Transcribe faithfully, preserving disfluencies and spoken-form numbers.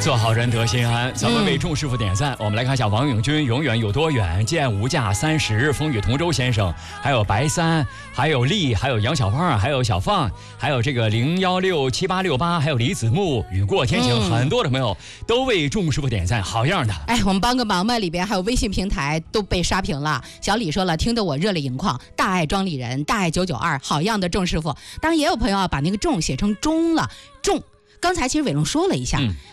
做好人得心安，咱们为众师傅点赞。嗯、我们来看一下王永军永远有多远，见无价三十，风雨同舟先生，还有白三，还有丽，还有杨小胖，还有小放，还有这个零幺六七八六八，还有李子木，雨过天晴，嗯、很多的朋友都为众师傅点赞，好样的！ 哎，我们帮个忙吧，里边还有微信平台都被刷屏了。小李说了，听得我热泪盈眶，大爱庄里人，大爱九九二，好样的众师傅。当然也有朋友啊把那个众写成中了，众。刚才其实伟龙说了一下，嗯